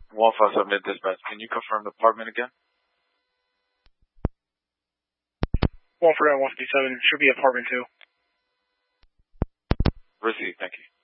157 mid-dispatch. Can you confirm the apartment again? 1 for 157. Should be apartment 2. Received. Thank you.